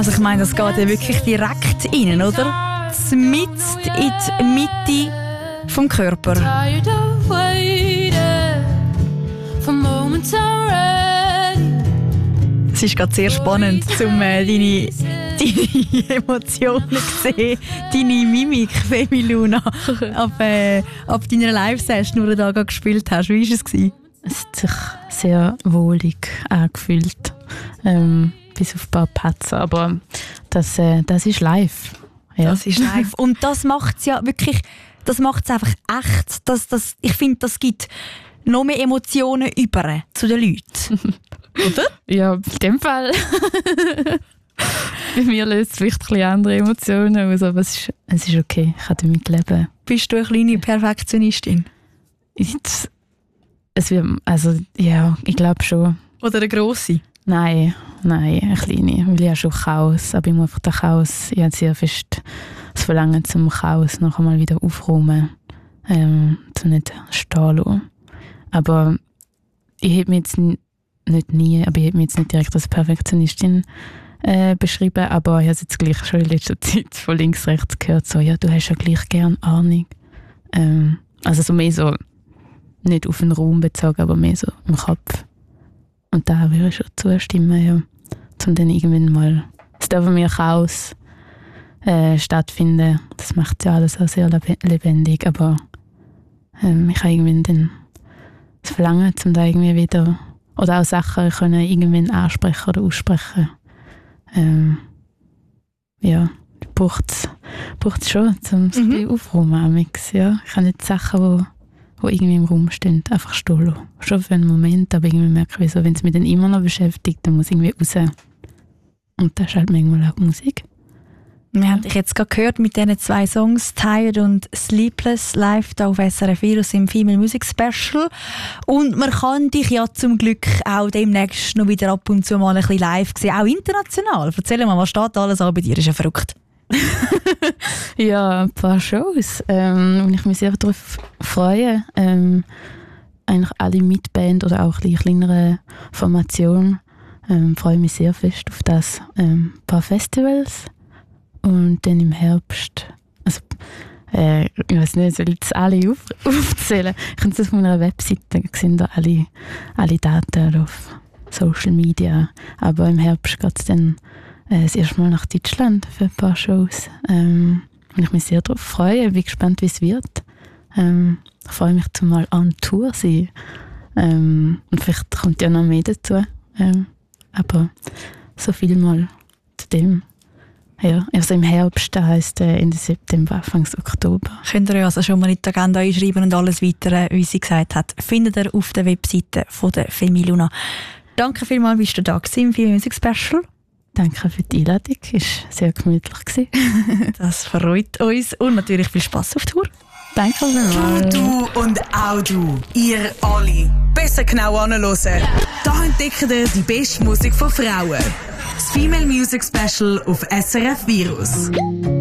Also ich meine, das geht ja wirklich direkt rein, oder? Mitten in die Mitte vom Körper. Es ist gerade sehr spannend, um deine Emotionen zu sehen, deine Mimik, Femi Luna, ab deiner Live-Session, die du da gespielt hast. Wie war es? Es hat sich sehr wohlig angefühlt, bis auf ein paar Patzer, aber das ist live. Ja. Das ist live. Und das macht es ja wirklich, das macht es einfach echt. Ich finde, das gibt noch mehr Emotionen über zu den Leuten. Oder? Ja, in dem Fall. Bei mir löst es vielleicht ein bisschen andere Emotionen aus, aber es ist okay, ich kann damit leben. Bist du eine kleine Perfektionistin? Ich glaube schon. Oder eine grosse? Nein, eine kleine. Weil ich habe schon Chaos, aber ich muss einfach den Chaos, ich habe sehr fest das Verlangen zum Chaos noch einmal wieder aufräumen, zum nicht stehen lassen. Aber ich habe mich jetzt nicht direkt als Perfektionistin beschrieben, aber ich habe es jetzt gleich schon in letzter Zeit von links, rechts gehört, so, ja, du hast ja gleich gerne Ahnung. Also so mehr so, nicht auf den Raum bezogen, aber mehr so im Kopf. Und da würde ich schon zustimmen, ja. Um dann irgendwann mal, es darf mir Chaos stattfinden, das macht ja alles auch sehr lebendig, aber ich habe irgendwann dann das Verlangen, um da irgendwie wieder, oder auch Sachen können irgendwann ansprechen oder aussprechen. Ja, braucht es schon, um es ein bisschen aufräumen. Ja. Ich habe nicht Sachen, die irgendwie im Raum stehen, einfach stehen lassen. Schon für einen Moment, aber irgendwie merke ich, so, wenn es mich dann immer noch beschäftigt, dann muss ich irgendwie raus. Und das ist halt manchmal auch Musik. Wir haben dich jetzt gerade gehört mit diesen 2 Songs, Tired und Sleepless, live hier auf SRF 4 im Female Music Special. Und man kann dich ja zum Glück auch demnächst noch wieder ab und zu mal ein bisschen live sehen, auch international. Erzähl mal, was steht alles an bei dir? Ist ja verrückt. Ja, ein paar Shows, wo ich mich sehr darauf freue. Eigentlich alle mit Band oder auch ein kleinere Formation. Freue mich sehr fest auf das. Ein paar Festivals. Und dann im Herbst, also ich weiß nicht, soll ich das alle aufzählen? Ich kann es auf meiner Webseite, sehen da alle Daten auf Social Media. Aber im Herbst geht es dann das erste Mal nach Deutschland für ein paar Shows. Und ich mich sehr darauf freue, bin gespannt, wie es wird. Ich freue mich, zum mal on Tour sein. Und vielleicht kommt ja noch mehr dazu. Aber so viel mal zu dem. Ja, also im Herbst, das heisst Ende September, Anfang Oktober. Könnt ihr also schon mal in die Agenda einschreiben und alles Weitere, wie sie gesagt hat, findet ihr auf der Webseite von der Femi Luna. Danke vielmals, bist du da im Female Music Special. Danke für die Einladung, es war sehr gemütlich. Das freut uns und natürlich viel Spass auf Tour. Danke vielmals. Du und auch du, ihr alle, besser genau anhören. Da entdecken ihr die beste Musik von Frauen. Das Female Music Special auf SRF Virus.